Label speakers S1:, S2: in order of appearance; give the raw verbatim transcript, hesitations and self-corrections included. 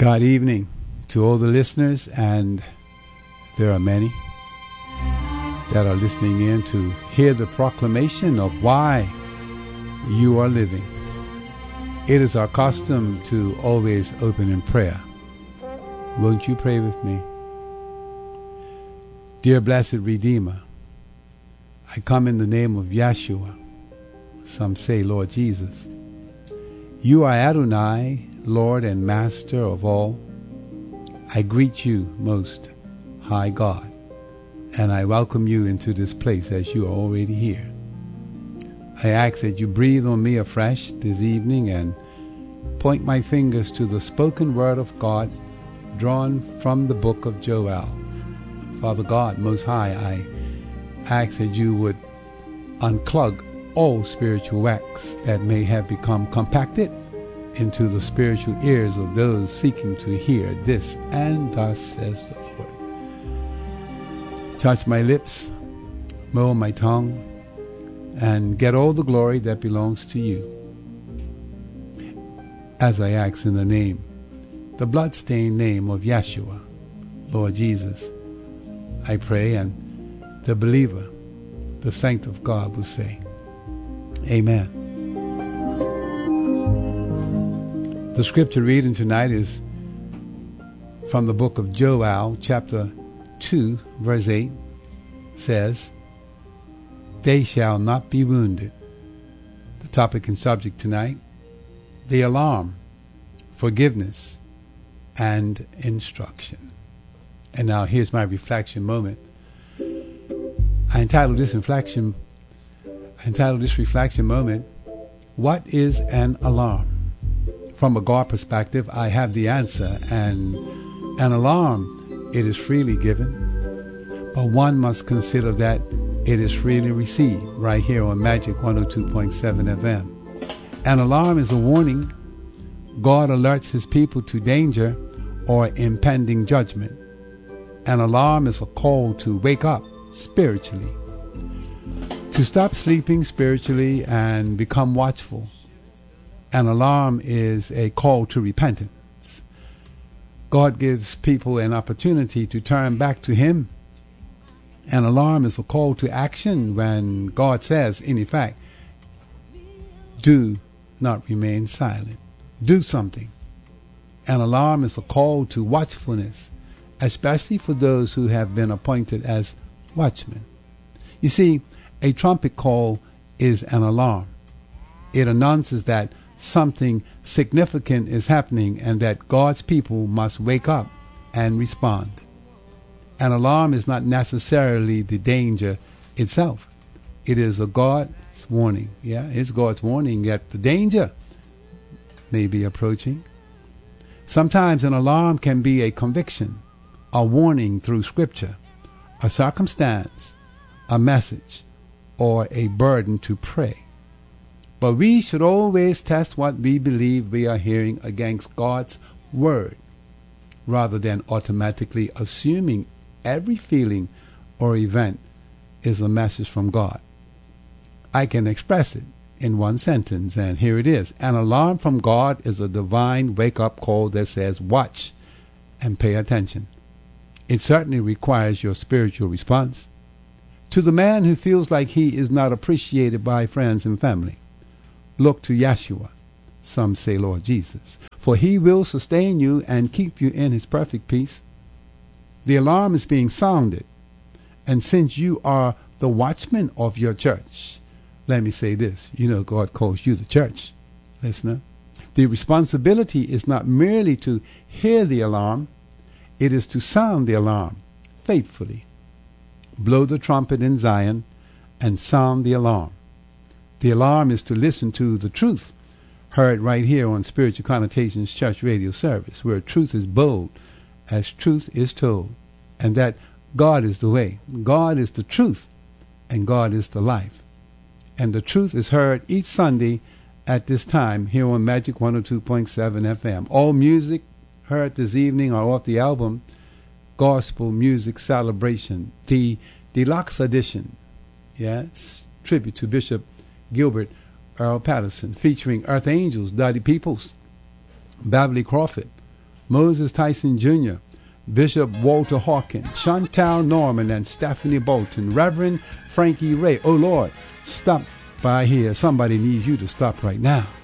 S1: God evening to all the listeners, and there are many that are listening in to hear the proclamation of why you are living. It is our custom to always open in prayer. Won't you pray with me? Dear blessed Redeemer, I come in the name of Yeshua. Some say Lord Jesus. You are Adonai, Lord and Master of all. I greet you, Most High God, and I welcome you into this place as you are already here. I ask that you breathe on me afresh this evening and point my fingers to the spoken word of God drawn from the book of Joel. Father God, Most High, I ask that you would unclog all spiritual wax that may have become compacted into the spiritual ears of those seeking to hear this, and thus says the Lord. Touch my lips, mold my tongue, and get all the glory that belongs to you. As I ask in the name, the blood-stained name of Yeshua, Lord Jesus, I pray, and the believer, the saint of God, will say, Amen. The scripture reading tonight is from the book of Joel, chapter two, verse eight, says, They shall not be wounded. The topic and subject tonight, the alarm, forgiveness, and instruction. And now here's my reflection moment. I entitled this reflection, I entitled this reflection moment, What is an alarm? From a God perspective, I have the answer, and an alarm, it is freely given, but one must consider that it is freely received right here on Magic one oh two point seven F M. An alarm is a warning. God alerts his people to danger or impending judgment. An alarm is a call to wake up spiritually, to stop sleeping spiritually and become watchful. An alarm is a call to repentance. God gives people an opportunity to turn back to him. An alarm is a call to action when God says, in effect, do not remain silent. Do something. An alarm is a call to watchfulness, especially for those who have been appointed as watchmen. You see, a trumpet call is an alarm. It announces that something significant is happening and that God's people must wake up and respond. An alarm is not necessarily the danger itself. It is a God's warning. Yeah, it's God's warning that the danger may be approaching. Sometimes an alarm can be a conviction, a warning through scripture, a circumstance, a message, or a burden to pray. But we should always test what we believe we are hearing against God's word, rather than automatically assuming every feeling or event is a message from God. I can express it in one sentence, and here it is. An alarm from God is a divine wake-up call that says, watch and pay attention. It certainly requires your spiritual response. To the man who feels like he is not appreciated by friends and family, look to Yeshua, some say Lord Jesus, for he will sustain you and keep you in his perfect peace. The alarm is being sounded, and since you are the watchman of your church, let me say this, you know God calls you the church, listener. The responsibility is not merely to hear the alarm, it is to sound the alarm faithfully. Blow the trumpet in Zion and sound the alarm. The alarm is to listen to the truth, heard right here on Spiritual Connotations Church Radio Service, where truth is bold as truth is told, and that God is the way, God is the truth, and God is the life. And the truth is heard each Sunday at this time here on Magic one oh two point seven F M. All music heard this evening are off the album Gospel Music Celebration, the deluxe edition. Yes, tribute to Bishop Gilbert Earl Patterson, featuring Earth Angels, Dottie Peoples, Beverly Crawford, Moses Tyson Junior, Bishop Walter Hawkins, Chantal Norman, and Stephanie Bolton, Reverend Frankie Ray. Oh, Lord, stop by here. Somebody needs you to stop right now.